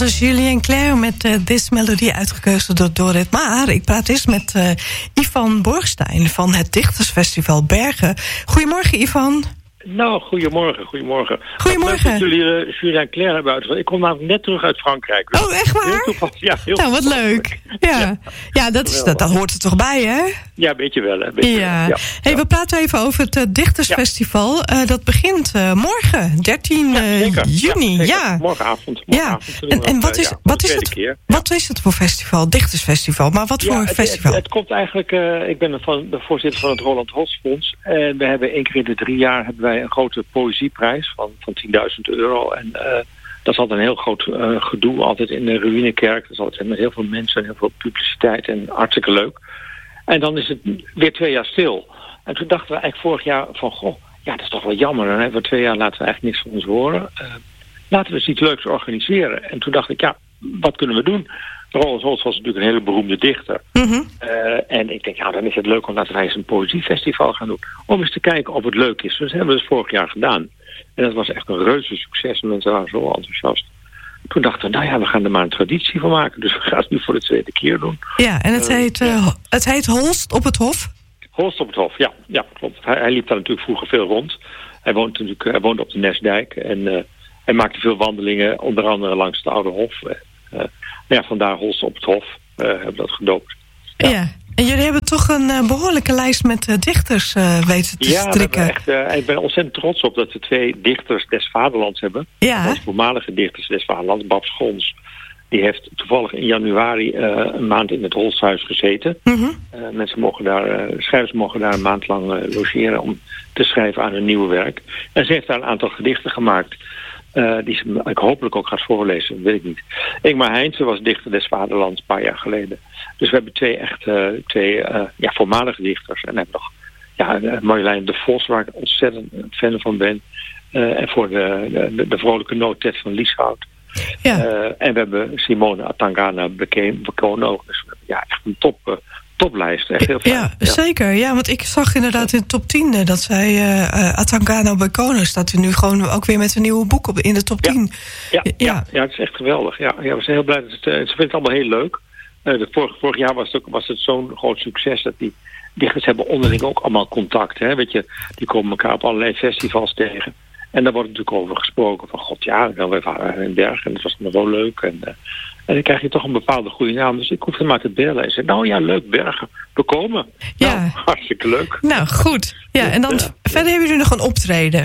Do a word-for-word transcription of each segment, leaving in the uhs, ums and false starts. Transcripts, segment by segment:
Dat is Julien Clerc met uh, This Melodie, uitgekozen door Dorrit. Maar ik praat eerst met uh, Ivan Borgstein van het Dichtersfestival Bergen. Goedemorgen, Ivan. Nou, goedemorgen, goedemorgen. Goedemorgen. Wat leuk dat jullie uh, Julien Clerc hebben uitgevoerd. Ik kom namelijk net terug uit Frankrijk. Dus oh, echt waar? Ja, heel nou, wat leuk. Ja, ja. ja dat, is, dat, dat hoort er toch bij, hè? Ja, een beetje wel. Een beetje ja. wel. Ja. Hey, we praten even over het uh, Dichtersfestival. Ja. Uh, dat begint uh, morgen, dertien juni. Ja, ja. Morgenavond. morgenavond ja. En, en wat is, uh, ja, wat, is het, keer. wat is het voor festival? Dichtersfestival, maar wat ja, voor het, festival? Het, het komt eigenlijk, uh, ik ben van, de voorzitter van het Roland Holst-fonds. En we hebben één keer in de drie jaar hebben wij een grote poëzieprijs van, van tienduizend euro. En uh, dat is altijd een heel groot uh, gedoe, altijd in de Ruïnekerk. Dat is altijd met heel veel mensen en heel veel publiciteit en hartstikke leuk. En dan is het weer twee jaar stil. En toen dachten we eigenlijk vorig jaar van, goh, ja, dat is toch wel jammer. Dan hebben we twee jaar laten we eigenlijk niks van ons horen. Uh, laten we eens iets leuks organiseren. En toen dacht ik, ja, wat kunnen we doen? Roland Holst was natuurlijk een hele beroemde dichter. Mm-hmm. Uh, en ik denk, ja, dan is het leuk om laten wij eens een poëziefestival gaan doen. Om eens te kijken of het leuk is. Dus dat hebben we dus vorig jaar gedaan. En dat was echt een reuze succes. Mensen waren zo enthousiast. Toen dachten we, nou ja, we gaan er maar een traditie van maken. Dus we gaan het nu voor de tweede keer doen. Ja, en het, uh, heet, uh, ja. het heet Holst op het Hof? Holst op het Hof, ja. ja klopt. Hij, hij liep daar natuurlijk vroeger veel rond. Hij woont natuurlijk hij woonde op de Nesdijk. En uh, hij maakte veel wandelingen, onder andere langs het Oude Hof. Uh, ja, vandaar Holst op het Hof uh, hebben we dat gedoopt. Ja. ja. En jullie hebben toch een uh, behoorlijke lijst met uh, dichters uh, weten te ja, strikken. Echt, uh, ik ben ontzettend trots op dat we twee dichters des vaderlands hebben. Ja. Dat is voormalige dichters des vaderlands. Bab Schons, die heeft toevallig in januari uh, een maand in het Holsthuis gezeten. Mm-hmm. Uh, mensen mogen daar, uh, schrijvers mogen daar een maand lang uh, logeren om te schrijven aan hun nieuwe werk. En ze heeft daar een aantal gedichten gemaakt. Uh, die ze ik hopelijk ook gaat voorlezen, dat weet ik niet. Ingmar Heintse was dichter des vaderlands een paar jaar geleden. Dus we hebben twee echt uh, twee uh, ja, voormalige dichters. En we hebben nog ja, Marjolein de Vos, waar ik ontzettend fan van ben. Uh, en voor de, de, de vrolijke noot van Lieshout. Ja. Uh, en we hebben Simone Atangana Bekono. Dus ja, echt een top... Uh, toplijst, echt heel fijn. Ja, ja, zeker. Ja, want ik zag inderdaad in de top tien uh, dat zij uh, uh, Atangana Bekono staat er nu gewoon ook weer met een nieuwe boek op in de top tien. Ja, ja, ja. ja, ja het is echt geweldig. Ja, ja, we zijn heel blij dat het, uh, ze vinden het allemaal heel leuk. Uh, de vorig, vorig jaar was het, ook, was het zo'n groot succes dat die dichters hebben onderling ook allemaal contact. Hè? Weet je, die komen elkaar op allerlei festivals tegen. En daar wordt natuurlijk over gesproken van, god ja, we waren in Bergen en dat was allemaal wel leuk. En, uh, en dan krijg je toch een bepaalde goede naam. Dus ik hoef er maar te bellen en zei, nou ja, leuk, Bergen, we komen. Ja. Nou, hartstikke leuk. Nou, goed. Ja, en dan ja. verder hebben jullie nog een optreden.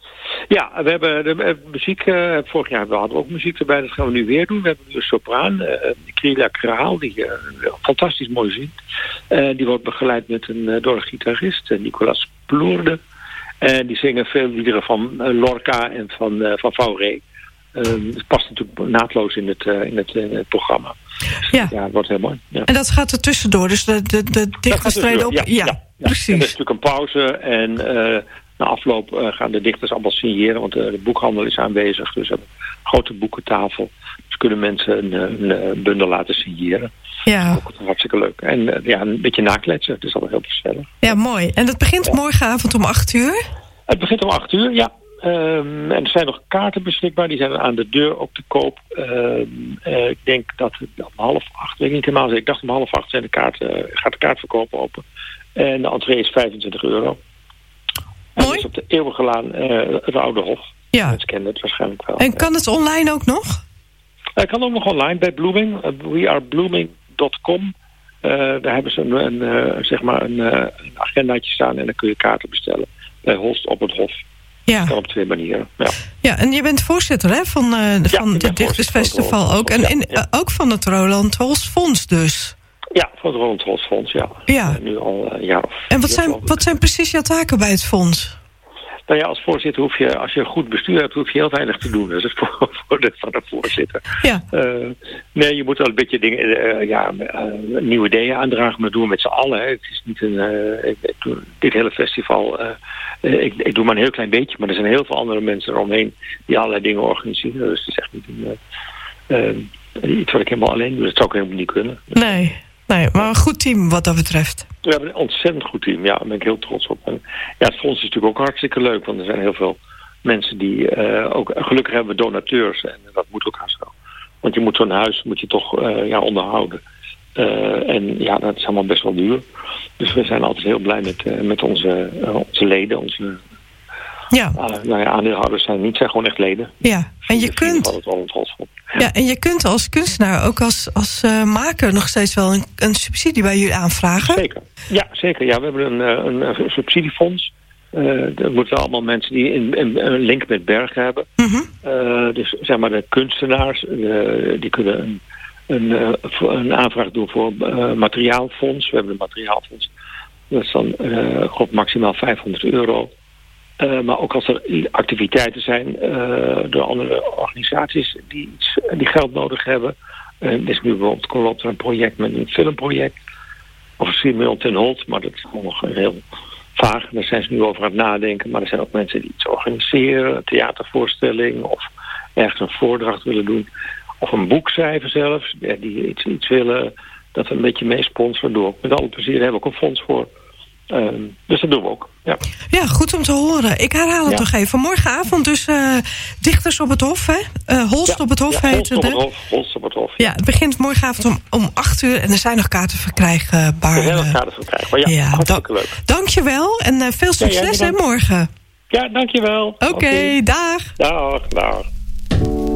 Ja, we hebben de, de muziek, uh, vorig jaar hadden we ook muziek erbij, dat gaan we nu weer doen. We hebben nu een sopraan, uh, Krila Kraal, die uh, fantastisch mooi zingt. Uh, die wordt begeleid met een, uh, door een gitarist, uh, Nicolas Ploerde. En uh, die zingen veel liederen van uh, Lorca en van, uh, van Fauré. Uh, het past natuurlijk naadloos in het, uh, in het, in het programma. Ja. ja, het wordt heel mooi. Ja. En dat gaat er tussendoor, dus de, de, de dichters treden op? Ja, ja, ja, ja, precies. En er is natuurlijk een pauze en uh, na afloop uh, gaan de dichters allemaal signeren, want uh, de boekhandel is aanwezig. Dus we hebben een grote boekentafel. Dus kunnen mensen een, een, een bundel laten signeren. Ja. Dat is ook hartstikke leuk. En uh, ja, een beetje nakletsen, het is altijd heel gezellig. Ja, mooi. En dat begint ja. morgenavond om acht uur? Het begint om acht uur, ja. Um, en er zijn nog kaarten beschikbaar, die zijn aan de deur op te koop. Um, uh, ik denk dat het om half acht, weet ik niet helemaal zeker, ik dacht om half acht zijn de kaarten, uh, gaat de kaartverkoop open. En de entree is vijfentwintig euro. Mooi. En dat is op de Eeuwige Laan, uh, het Oude Hof. Ja. Mensen kennen het waarschijnlijk wel. En kan het online ook nog? Het uh, kan ook nog online bij Blooming, uh, we are blooming dot com. Uh, daar hebben ze een, een, uh, zeg maar een, uh, een agendaatje staan en dan kun je kaarten bestellen bij Holst op het Hof. Ja. Dat kan op twee manieren. Ja. Ja, en je bent voorzitter hè, van, uh, van ja, het Dichtersfestival ook. En in, ja. uh, ook van het Roland Holst Fonds dus. Ja, van het Roland Holst Fonds, ja. ja. Uh, nu al een jaar of... En wat zijn, wat zijn precies jouw taken bij het fonds? Nou ja, als voorzitter hoef je, als je een goed bestuur hebt, hoef je heel weinig te doen. Dat is voor, voor de, van de voorzitter. Ja. Uh, nee, je moet wel een beetje dingen, uh, ja, uh, nieuwe ideeën aandragen, maar dat doen we met z'n allen. Hè. Het is niet een, uh, ik, ik doe, dit hele festival, uh, uh, ik, ik doe maar een heel klein beetje, maar er zijn heel veel andere mensen eromheen die allerlei dingen organiseren. Dus het is echt niet een, uh, uh, iets wat ik helemaal alleen doe. Dat zou ik helemaal niet kunnen. Nee. Nee, maar een goed team wat dat betreft. We hebben een ontzettend goed team, ja, daar ben ik heel trots op. En ja, het fonds is natuurlijk ook hartstikke leuk, want er zijn heel veel mensen die uh, ook, gelukkig hebben we donateurs, en dat moet ook zo. Want je moet zo'n huis moet je toch uh, ja, onderhouden. Uh, en ja, dat is allemaal best wel duur. Dus we zijn altijd heel blij met, uh, met onze, uh, onze leden. Onze ja. Uh, nou ja, aandeelhouders zijn niet, zijn gewoon echt leden. Ja, en je kunt... Ja. Ja, en je kunt als kunstenaar, ook als, als uh, maker, nog steeds wel een, een subsidie bij jullie aanvragen. Zeker. Ja, zeker. Ja, we hebben een, een, een subsidiefonds. Uh, er moeten allemaal mensen die een, een, een link met bergen hebben. Mm-hmm. Uh, dus zeg maar de kunstenaars, uh, die kunnen een, een, een aanvraag doen voor uh, materiaalfonds. We hebben een materiaalfonds. Dat is dan uh, gewoon maximaal vijfhonderd euro. Uh, maar ook als er activiteiten zijn uh, door andere organisaties die, iets, die geld nodig hebben. Uh, er is nu bijvoorbeeld loopt er een project met een filmproject. Of Simon ten Holt, maar dat is gewoon nog heel vaag. Daar zijn ze nu over aan het nadenken. Maar er zijn ook mensen die iets organiseren. Een theatervoorstelling of ergens een voordracht willen doen. Of een boek schrijven zelfs. Die iets, iets willen dat we een beetje mee sponsoren. Doen we ook met alle plezier. Daar hebben we ook een fonds voor. Um, dus dat doen we ook. Ja. Ja, goed om te horen. Ik herhaal het ja. nog even. Morgenavond dus uh, Dichters op het Hof, hè? Uh, Holst ja. op het Hof ja, heet het. Holst op het Hof. Holst op het Hof. Ja, het begint morgenavond om, om acht uur en er zijn nog kaarten verkrijgbaar. Er zijn nog kaarten verkrijgbaar, ja. ja hartstikke da- leuk. Dankjewel en uh, veel succes ja, hè, morgen. Ja, dankjewel. Oké, okay, okay. dag. Dag, dag.